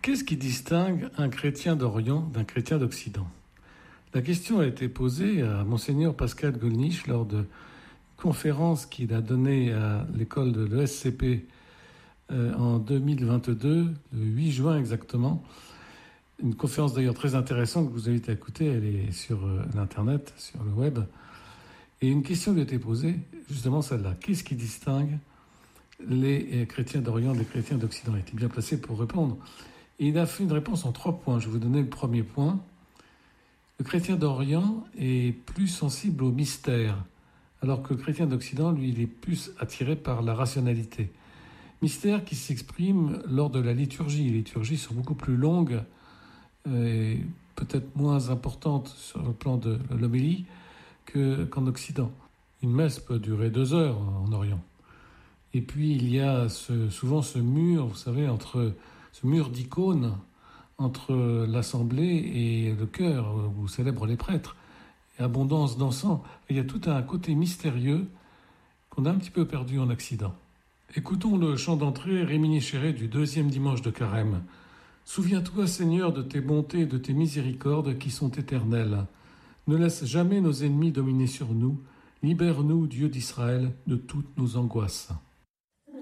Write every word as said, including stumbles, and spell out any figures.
Qu'est-ce qui distingue un chrétien d'Orient d'un chrétien d'Occident? La question a été posée à Monseigneur Pascal Gollnisch lors de conférence qu'il a donnée à l'école de l'E S C P euh, en deux mille vingt-deux, le huit juin exactement. Une conférence d'ailleurs très intéressante que je vous invite à écouter, elle est sur euh, l'internet, sur le web. Et une question lui a été posée, justement celle-là. Qu'est-ce qui distingue les chrétiens d'Orient des chrétiens d'Occident? Il était bien placé pour répondre. Et il a fait une réponse en trois points. Je vais vous donner le premier point. Le chrétien d'Orient est plus sensible au mystère, alors que le chrétien d'Occident, lui, il est plus attiré par la rationalité. Mystère qui s'exprime lors de la liturgie. Les liturgies sont beaucoup plus longues et peut-être moins importantes sur le plan de l'homélie que, qu'en Occident. Une messe peut durer deux heures en Orient. Et puis il y a ce, souvent ce mur, vous savez, entre ce mur d'icônes entre l'assemblée et le chœur où célèbrent les prêtres, et abondance d'encens. Il y a tout un côté mystérieux qu'on a un petit peu perdu en Occident. Écoutons le chant d'entrée réminiscéré du deuxième dimanche de Carême. Souviens-toi, Seigneur, de tes bontés et de tes miséricordes qui sont éternelles. Ne laisse jamais nos ennemis dominer sur nous. Libère-nous, Dieu d'Israël, de toutes nos angoisses.